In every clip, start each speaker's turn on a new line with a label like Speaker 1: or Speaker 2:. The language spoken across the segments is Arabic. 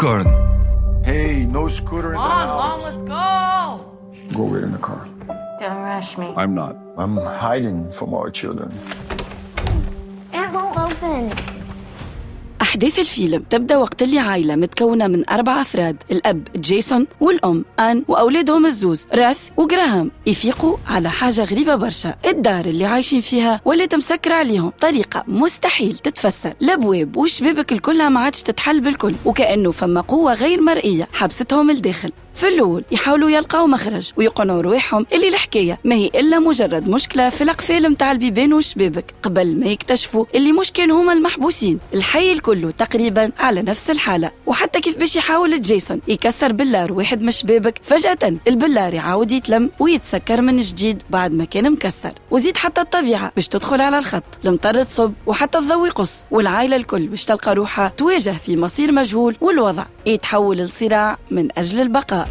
Speaker 1: popcorn.
Speaker 2: Hey, no scooter in the house.
Speaker 3: Mom, let's go.
Speaker 2: Go wait in the car.
Speaker 3: Don't rush me.
Speaker 2: I'm not. I'm hiding from our children.
Speaker 3: It won't open.
Speaker 4: أحداث الفيلم تبدأ وقت اللي عائلة متكونة من 4 أفراد، الأب جيسون والأم آن وأولادهم الزوز راث وجراهام، يفيقوا على حاجة غريبة برشا. الدار اللي عايشين فيها ولات مسكرة عليهم طريقة مستحيل تتفسر، الأبواب والشبابك الكلها ما عادش تتحل بالكل، وكأنه فما قوة غير مرئية حبستهم الداخل. في الأول يحاولوا يلقاو مخرج ويقنعوا رواحهم اللي الحكاية ما هي إلا مجرد مشكلة في الأقفال متاع البيبان والشبابك، قبل ما يكتشفوا اللي مش كان هما المحبوسين. الحي الكله تقريبا على نفس الحالة، وحتى كيف باش يحاول جيسون يكسر بلار واحد من الشبابك، فجأة البلار يعاود يتلم ويتسكر من جديد بعد ما كان مكسر. وزيد حتى الطبيعة باش تدخل على الخط، المطر تصب وحتى الضوء يقص، والعائلة الكل باش تلقى روحها تواجه في مصير مجهول، والوضع يتحول لصراع من أجل البقاء.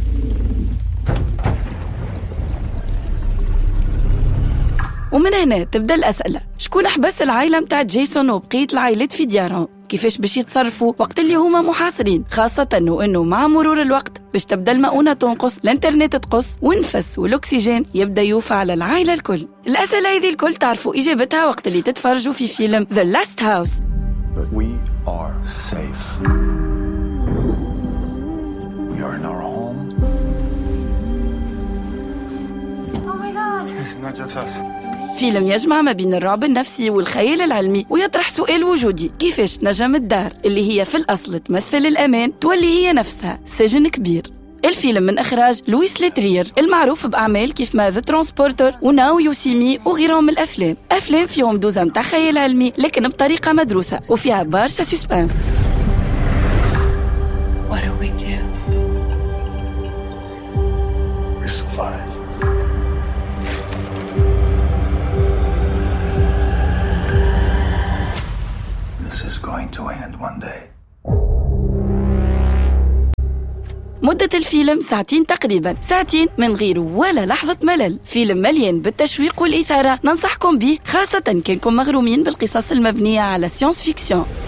Speaker 4: ومن هنا تبدأ الأسئلة، شكون حبس العائلة متاع جيسون وبقية العائلات في ديارهم؟ كيفاش باش يتصرفوا وقت اللي هما محاصرين، خاصة أنه مع مرور الوقت باش تبدأ المؤونة تنقص، الانترنت تقص، والنفس والأكسجين يبدأ يوفى على العائلة الكل. الأسئلة هذه الكل تعرفوا إجابتها وقت اللي تتفرجوا في فيلم The Last House.
Speaker 2: But we are safe. We are in our home.
Speaker 3: Oh my God.
Speaker 2: It's not just us.
Speaker 4: فيلم يجمع ما بين الرعب النفسي والخيال العلمي، ويطرح سؤال وجودي، كيفاش نجم الدار اللي هي في الأصل تمثل الأمان تولي هي نفسها سجن كبير؟ الفيلم من إخراج لويس لترير المعروف بأعمال كيف ما ذا ترانسبورتر وناو يوسيمي وغيرهم من الأفلام. أفلام فيهم دوزة متاع خيال علمي لكن بطريقة مدروسة وفيها برشا سسبانس.
Speaker 3: What do we do?
Speaker 2: We survive. This is going to end one day.
Speaker 4: مدة الفيلم 2 ساعات تقريبا، 2 ساعات من غير ولا لحظة ملل. فيلم مليان بالتشويق والإثارة، ننصحكم به خاصة كنكم مغرومين بالقصص المبنية على سيانس فيكسيون.